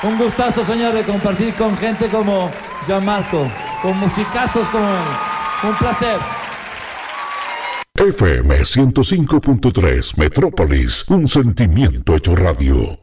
Un gustazo, señor, de compartir con gente como Gianmarco, con musicazos como él. Un placer. FM 105.3 Metrópolis, un sentimiento hecho radio.